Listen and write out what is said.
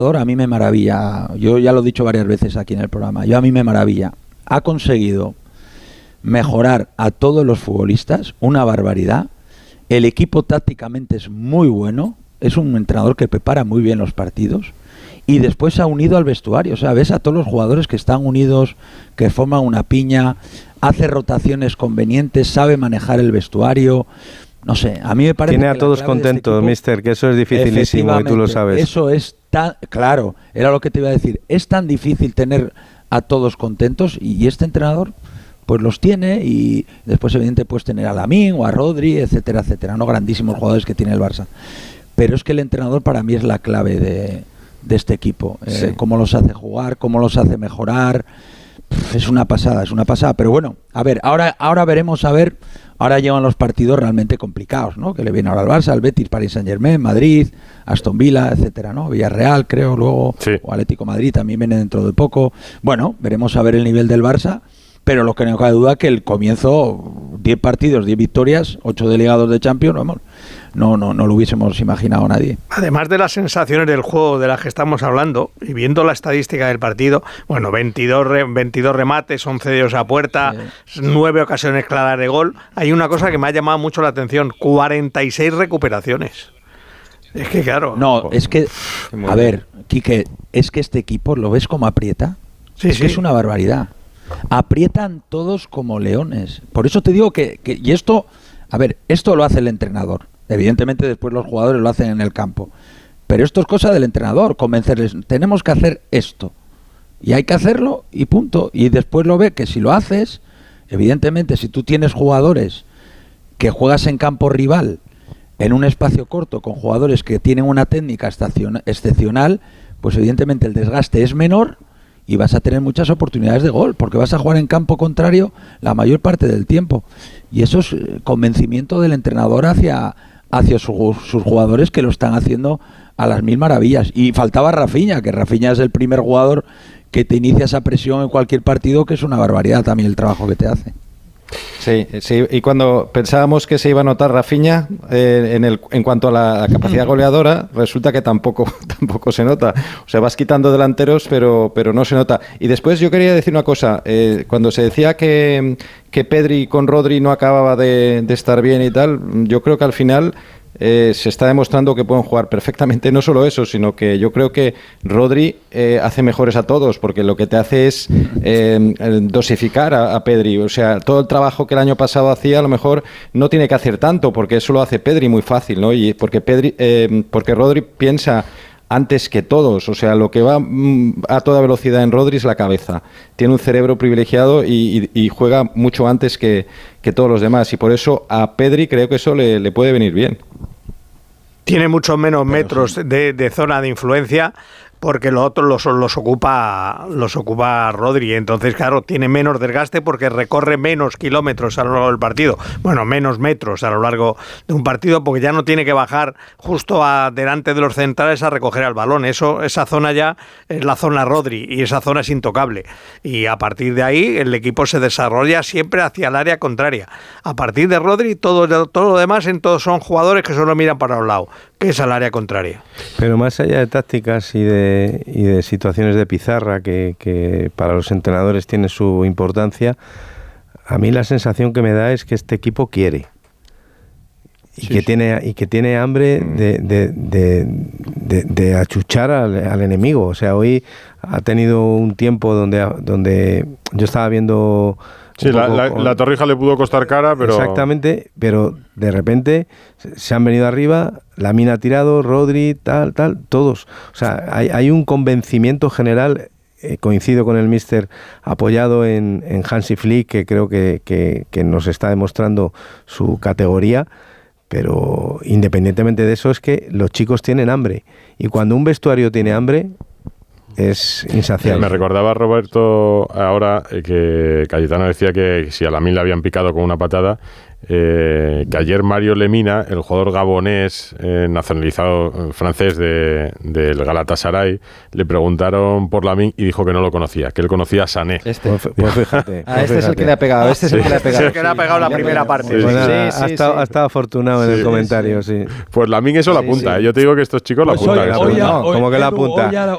A mí me maravilla, yo ya lo he dicho varias veces aquí en el programa, a mí me maravilla. Ha conseguido mejorar a todos los futbolistas, una barbaridad. El equipo tácticamente es muy bueno, es un entrenador que prepara muy bien los partidos y después se ha unido al vestuario. O sea, ves a todos los jugadores que están unidos, que forman una piña, hace rotaciones convenientes, sabe manejar el vestuario. No sé, a mí me parece Tiene que a todos contentos, equipo, mister, que eso es dificilísimo y tú lo sabes. Eso es tan... Claro, era lo que te iba a decir. Es tan difícil tener a todos contentos y este entrenador pues los tiene y después evidentemente puedes tener a Lamine o a Rodri, etcétera, etcétera. No grandísimos jugadores que tiene el Barça. Pero es que el entrenador para mí es la clave de este equipo. Sí. Cómo los hace jugar, cómo los hace mejorar. Es una pasada, es una pasada. Pero bueno, a ver, ahora veremos, ahora llevan los partidos realmente complicados, ¿no? Que le viene ahora al Barça, al Betis, Paris Saint-Germain, Madrid, Aston Villa, etcétera, ¿no? Villarreal, creo, luego, sí. O Atlético Madrid también viene dentro de poco. Bueno, veremos a ver el nivel del Barça, pero lo que no cabe duda que el comienzo, 10 partidos, 10 victorias, 8 delegados de Champions, vamos, no lo hubiésemos imaginado nadie. Además de las sensaciones del juego de las que estamos hablando, y viendo la estadística del partido, bueno, 22 remates, 11 de ellos a puerta, 9 ocasiones claras de gol, hay una cosa que me ha llamado mucho la atención, 46 recuperaciones. Es que claro... No, es que, a ver, Quique, es que este equipo, ¿lo ves como aprieta? Sí, es que es una barbaridad. Aprietan todos como leones. Por eso te digo que y esto, a ver, esto lo hace el entrenador. Evidentemente después los jugadores lo hacen en el campo. Pero esto es cosa del entrenador, convencerles, tenemos que hacer esto. Y hay que hacerlo y punto. Y después lo ve que si lo haces, evidentemente si tú tienes jugadores que juegas en campo rival, en un espacio corto, con jugadores que tienen una técnica excepcional, pues evidentemente el desgaste es menor y vas a tener muchas oportunidades de gol, porque vas a jugar en campo contrario la mayor parte del tiempo. Y eso es convencimiento del entrenador hacia sus jugadores, que lo están haciendo a las mil maravillas. Y faltaba Rafinha, que Rafinha es el primer jugador que te inicia esa presión en cualquier partido, que es una barbaridad también el trabajo que te hace. Sí, y cuando pensábamos que se iba a notar Rafinha en cuanto a la capacidad goleadora, resulta que tampoco se nota. O sea, vas quitando delanteros, pero no se nota. Y después yo quería decir una cosa. Cuando se decía que Pedri con Rodri no acababa de estar bien y tal, yo creo que al final... se está demostrando que pueden jugar perfectamente, no solo eso, sino que yo creo que Rodri hace mejores a todos, porque lo que te hace es dosificar a Pedri. O sea, todo el trabajo que el año pasado hacía, a lo mejor no tiene que hacer tanto, porque eso lo hace Pedri muy fácil, ¿no? Y porque Rodri piensa antes que todos, o sea, lo que va a toda velocidad en Rodri es la cabeza. Tiene un cerebro privilegiado y juega mucho antes que todos los demás, y por eso a Pedri creo que eso le puede venir bien. Tiene muchos menos metros de zona de influencia, porque los otros los ocupa Rodri. Entonces, claro, tiene menos desgaste porque recorre menos kilómetros a lo largo del partido. Bueno, menos metros a lo largo de un partido, porque ya no tiene que bajar justo delante de los centrales a recoger el balón. Esa zona ya es la zona Rodri y esa zona es intocable. Y a partir de ahí el equipo se desarrolla siempre hacia el área contraria. A partir de Rodri, todo lo demás todos son jugadores que solo miran para un lado, que es al área contraria. Pero más allá de tácticas y de situaciones de pizarra que para los entrenadores tiene su importancia, a mí la sensación que me da es que este equipo quiere y que tiene hambre de achuchar al enemigo. O sea, hoy ha tenido un tiempo donde yo estaba viendo... Sí, la Torrija le pudo costar cara, pero... Exactamente, pero de repente se han venido arriba, Lamine ha tirado, Rodri, tal, todos. O sea, hay un convencimiento general, coincido con el míster, apoyado en Hansi Flick, que creo que nos está demostrando su categoría, pero independientemente de eso es que los chicos tienen hambre. Y cuando un vestuario tiene hambre... es insaciable. Me recordaba Roberto ahora que Cayetano decía que si a Lamine le habían picado con una patada, que ayer Mario Lemina, el jugador gabonés nacionalizado francés del Galatasaray, le preguntaron por Lamine y dijo que no lo conocía, que él conocía a Sané. Pues fíjate. Este es el que le ha pegado. Este es el que le ha pegado. El que le ha pegado la primera parte. Ha estado afortunado en el comentario, sí. Pues Lamine eso lo apunta. Yo te digo que estos chicos lo apuntan. ¿Cómo que la apunta?